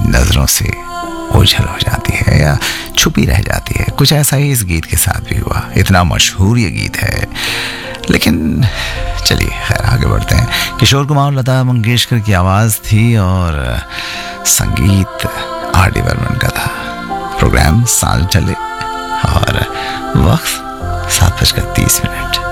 नजरों से ओझल हो जाती है या छुपी रह जाती है। कुछ ऐसा ही इस गीत के साथ भी हुआ। इतना मशहूर ये गीत है, लेकिन चलिए खैर आगे बढ़ते हैं। किशोर कुमार और लता मंगेशकर की आवाज़ थी और संगीत आर.डी. बर्मन का था। प्रोग्राम साल चले और वक्त 7:30